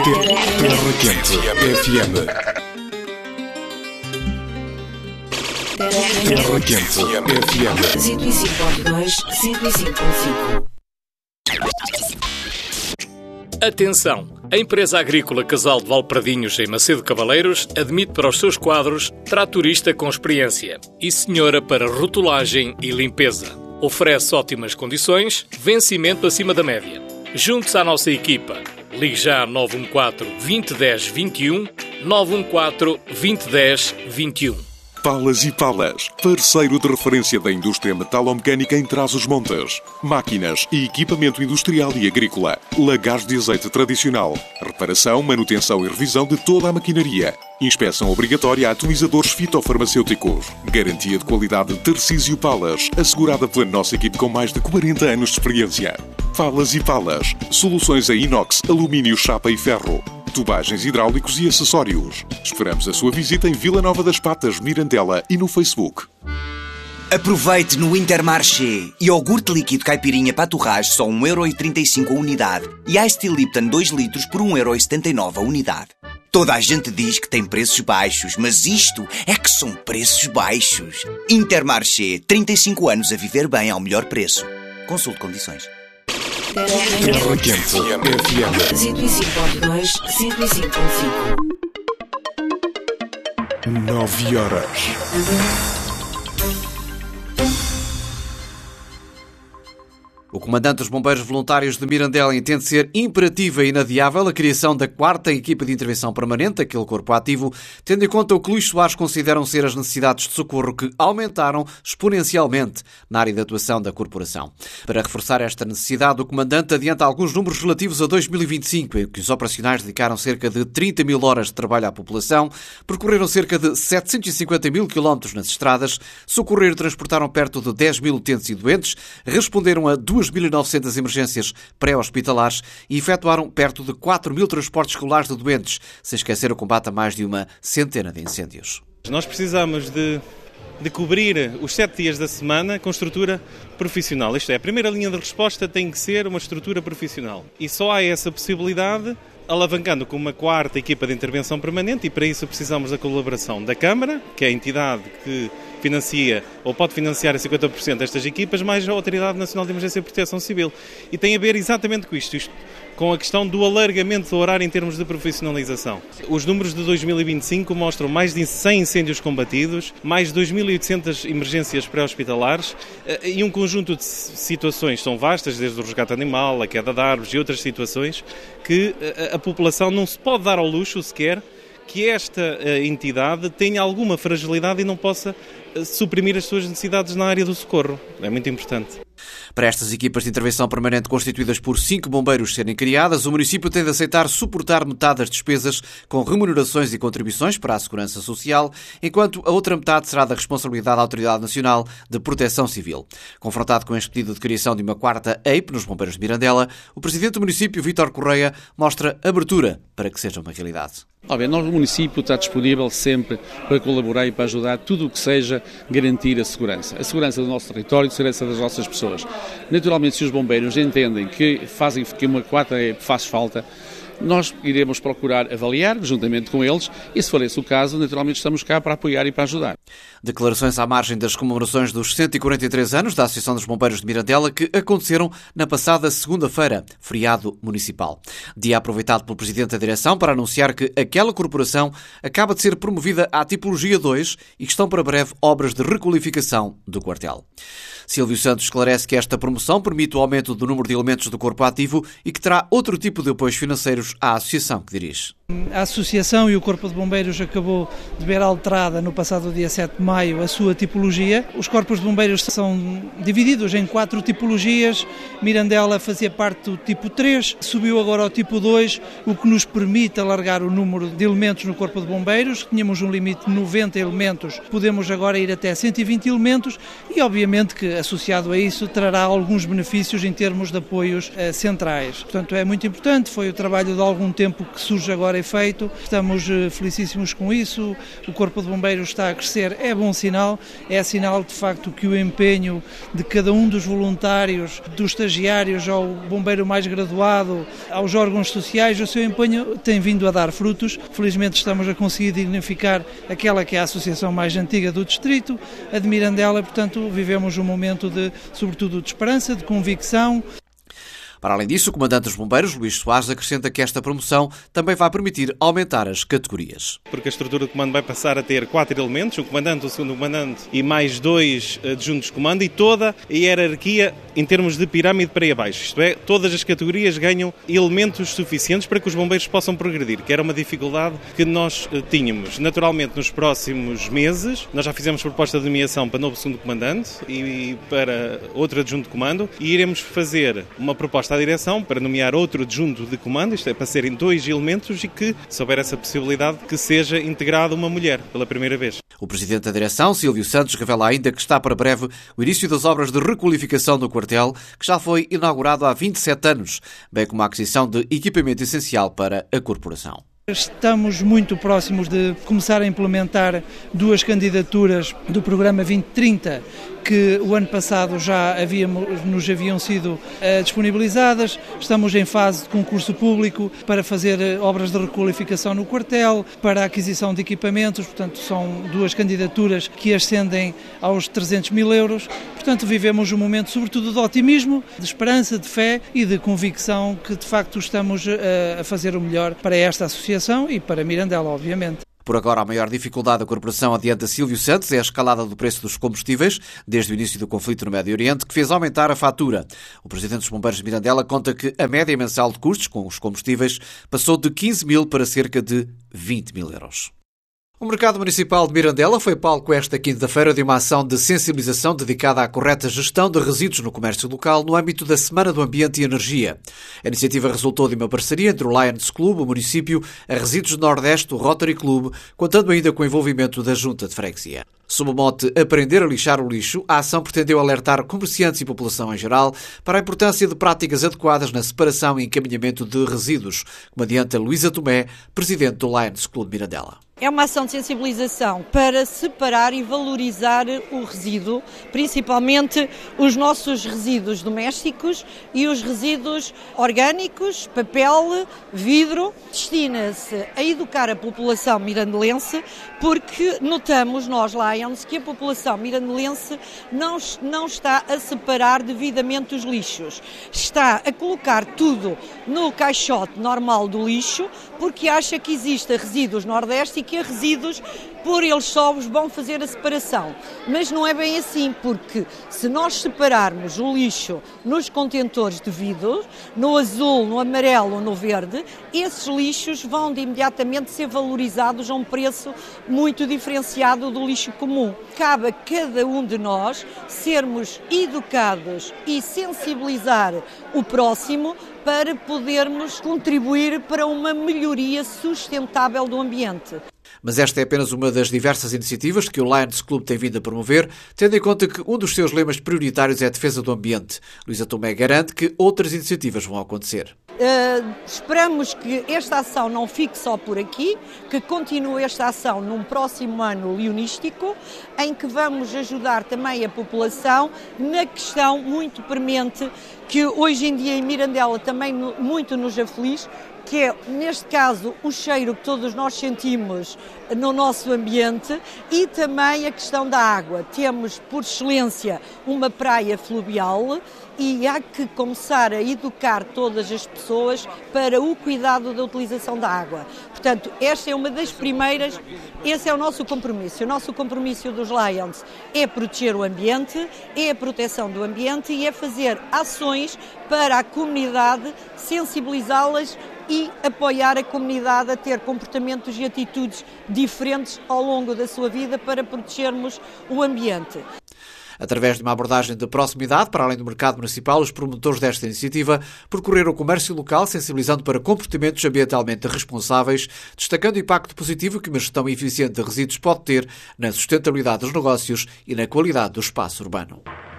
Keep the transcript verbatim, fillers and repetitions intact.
Terra Quente F M. Terra Quente F M. cento e cinco ponto dois, cento e cinco ponto cinco. Atenção! A empresa agrícola Casal de Valpradinhos, em Macedo Cavaleiros, admite para os seus quadros tratorista com experiência e senhora para rotulagem e limpeza. Oferece ótimas condições, vencimento acima da média. Junte-se à nossa equipa. Ligue já nove um quatro, vinte, dez, vinte e um, nove um quatro, vinte, dez, vinte e um. Palas e Palas, parceiro de referência da indústria metalomecânica em Trás-os-Montes. Máquinas e equipamento industrial e agrícola. Lagares de azeite tradicional. Reparação, manutenção e revisão de toda a maquinaria. Inspeção obrigatória a atomizadores fitofarmacêuticos. Garantia de qualidade Tarcísio Palas, assegurada pela nossa equipe com mais de quarenta anos de experiência. Palas e Palas, soluções em inox, alumínio, chapa e ferro. Tubagens hidráulicos e acessórios. Esperamos a sua visita em Vila Nova das Patas, Mirandela e no Facebook. Aproveite no Intermarché. Iogurte líquido caipirinha para torragem só um euro e trinta e cinco a unidade. E Ice Tea Lipton dois litros por um euro e setenta e nove a unidade. Toda a gente diz que tem preços baixos, mas isto é que são preços baixos. Intermarché, trinta e cinco anos a viver bem ao melhor preço. Consulte condições. Terra Quente F M. cento e cinco ponto dois, cento e cinco ponto cinco. Nove horas. O comandante dos Bombeiros Voluntários de Mirandela entende ser imperativa e inadiável a criação da quarta equipa de intervenção permanente, aquele corpo ativo, tendo em conta o que Luís Soares consideram ser as necessidades de socorro que aumentaram exponencialmente na área de atuação da corporação. Para reforçar esta necessidade, o comandante adianta alguns números relativos a dois mil e vinte e cinco, em que os operacionais dedicaram cerca de trinta mil horas de trabalho à população, percorreram cerca de setecentos e cinquenta mil quilómetros nas estradas, socorreram e transportaram perto de dez mil utentes e doentes, responderam a duas mil e novecentas emergências pré-hospitalares e efetuaram perto de quatro mil transportes escolares de doentes, sem esquecer o combate a mais de uma centena de incêndios. Nós precisamos de, de cobrir os sete dias da semana com estrutura profissional. Isto é, a primeira linha de resposta tem que ser uma estrutura profissional. E só há essa possibilidade alavancando com uma quarta equipa de intervenção permanente, e para isso precisamos da colaboração da Câmara, que é a entidade que financia ou pode financiar a cinquenta por cento destas equipas, mais a Autoridade Nacional de Emergência e Proteção Civil. E tem a ver exatamente com isto, isto com a questão do alargamento do horário em termos de profissionalização. Os números de dois mil e vinte e cinco mostram mais de cem incêndios combatidos, mais de dois mil e oitocentas emergências pré-hospitalares e um conjunto de situações são vastas, desde o resgate animal, a queda de árvores e outras situações, que a, a população não se pode dar ao luxo sequer que esta uh, entidade tenha alguma fragilidade e não possa uh, suprimir as suas necessidades na área do socorro. É muito importante. Para estas equipas de intervenção permanente constituídas por cinco bombeiros serem criadas, o município tem de aceitar suportar metade das despesas com remunerações e contribuições para a Segurança Social, enquanto a outra metade será da responsabilidade da Autoridade Nacional de Proteção Civil. Confrontado com este pedido de criação de uma quarta E I P nos Bombeiros de Mirandela, o presidente do município, Vítor Correia, mostra abertura para que seja uma realidade. Óbvio, nós, o município está disponível sempre para colaborar e para ajudar tudo o que seja garantir a segurança. A segurança do nosso território, a segurança das nossas pessoas. Naturalmente, se os bombeiros entendem que fazem que uma quarta E I P faz falta, nós iremos procurar avaliar, juntamente com eles, e se for esse o caso, naturalmente estamos cá para apoiar e para ajudar. Declarações à margem das comemorações dos cento e quarenta e três anos da Associação dos Bombeiros de Mirandela, que aconteceram na passada segunda-feira, feriado municipal. Dia aproveitado pelo Presidente da Direção para anunciar que aquela corporação acaba de ser promovida à tipologia dois e que estão para breve obras de requalificação do quartel. Silvio Santos esclarece que esta promoção permite o aumento do número de elementos do corpo ativo e que terá outro tipo de apoios financeiros à associação que dirige. A Associação e o Corpo de Bombeiros acabou de ver alterada no passado dia sete de maio a sua tipologia. Os corpos de bombeiros são divididos em quatro tipologias. Mirandela fazia parte do tipo três, subiu agora ao tipo dois, o que nos permite alargar o número de elementos no Corpo de Bombeiros. Tínhamos um limite de noventa elementos, podemos agora ir até cento e vinte elementos e obviamente que associado a isso trará alguns benefícios em termos de apoios eh, centrais. Portanto é muito importante, foi o trabalho de algum tempo que surge agora feito. Estamos felicíssimos com isso. O Corpo de Bombeiros está a crescer, é bom sinal. É sinal, de facto, que o empenho de cada um dos voluntários, dos estagiários ao bombeiro mais graduado, aos órgãos sociais, o seu empenho tem vindo a dar frutos. Felizmente estamos a conseguir dignificar aquela que é a associação mais antiga do distrito, a de Mirandela. Portanto, vivemos um momento de, sobretudo, de esperança, de convicção. Para além disso, o comandante dos bombeiros, Luís Soares, acrescenta que esta promoção também vai permitir aumentar as categorias. Porque a estrutura de comando vai passar a ter quatro elementos, o comandante, o segundo comandante e mais dois adjuntos de comando, e toda a hierarquia em termos de pirâmide para aí abaixo. Isto é, todas as categorias ganham elementos suficientes para que os bombeiros possam progredir, que era uma dificuldade que nós tínhamos. Naturalmente, nos próximos meses, nós já fizemos proposta de nomeação para novo segundo comandante e para outro adjunto de comando, e iremos fazer uma proposta à direção para nomear outro adjunto de comando, isto é, para serem dois elementos, e que, se houver essa possibilidade, que seja integrada uma mulher pela primeira vez. O presidente da direção, Silvio Santos, revela ainda que está para breve o início das obras de requalificação do quartel, que já foi inaugurado há vinte e sete anos, bem como a aquisição de equipamento essencial para a corporação. Estamos muito próximos de começar a implementar duas candidaturas do programa vinte trinta, que o ano passado já havíamos, nos haviam sido uh, disponibilizadas. Estamos em fase de concurso público para fazer uh, obras de requalificação no quartel, para a aquisição de equipamentos. Portanto, são duas candidaturas que ascendem aos trezentos mil euros. Portanto, vivemos um momento, sobretudo, de otimismo, de esperança, de fé e de convicção que, de facto, estamos uh, a fazer o melhor para esta associação e para Mirandela, obviamente. Por agora, a maior dificuldade da corporação, adianta Silvio Santos, é a escalada do preço dos combustíveis, desde o início do conflito no Médio Oriente, que fez aumentar a fatura. O presidente dos bombeiros de Mirandela conta que a média mensal de custos com os combustíveis passou de quinze mil para cerca de vinte mil euros. O Mercado Municipal de Mirandela foi palco esta quinta-feira de uma ação de sensibilização dedicada à correta gestão de resíduos no comércio local no âmbito da Semana do Ambiente e Energia. A iniciativa resultou de uma parceria entre o Lions Club, o município, a Resíduos do Nordeste, o Rotary Club, contando ainda com o envolvimento da Junta de Freguesia. Sob o mote Aprender a lixar o lixo, a ação pretendeu alertar comerciantes e população em geral para a importância de práticas adequadas na separação e encaminhamento de resíduos, como adianta Luísa Tomé, presidente do Lions Club Mirandela. É uma ação de sensibilização para separar e valorizar o resíduo, principalmente os nossos resíduos domésticos e os resíduos orgânicos, papel, vidro. Destina-se a educar a população mirandelense, porque notamos nós, Lions, que a população mirandelense não, não está a separar devidamente os lixos. Está a colocar tudo no caixote normal do lixo, porque acha que existem resíduos nordeste e que há resíduos, por eles só os vão fazer a separação. Mas não é bem assim, porque se nós separarmos o lixo nos contentores de vidro, no azul, no amarelo ou no verde, esses lixos vão de imediatamente ser valorizados a um preço muito diferenciado do lixo comum. Cabe a cada um de nós sermos educados e sensibilizar o próximo para podermos contribuir para uma melhoria sustentável do ambiente. Mas esta é apenas uma das diversas iniciativas que o Lions Club tem vindo a promover, tendo em conta que um dos seus lemas prioritários é a defesa do ambiente. Luísa Tomé garante que outras iniciativas vão acontecer. Uh, esperamos que esta ação não fique só por aqui, que continue esta ação num próximo ano leonístico, em que vamos ajudar também a população na questão muito premente que hoje em dia em Mirandela também muito nos aflige, que é, neste caso, o cheiro que todos nós sentimos no nosso ambiente e também a questão da água. Temos, por excelência, uma praia fluvial e há que começar a educar todas as pessoas para o cuidado da utilização da água. Portanto, esta é uma das primeiras, esse é o nosso compromisso. O nosso compromisso dos Lions é proteger o ambiente, é a proteção do ambiente e é fazer ações para a comunidade, sensibilizá-las e apoiar a comunidade a ter comportamentos e atitudes diferentes ao longo da sua vida para protegermos o ambiente. Através de uma abordagem de proximidade, para além do mercado municipal, os promotores desta iniciativa percorreram o comércio local, sensibilizando para comportamentos ambientalmente responsáveis, destacando o impacto positivo que uma gestão eficiente de resíduos pode ter na sustentabilidade dos negócios e na qualidade do espaço urbano.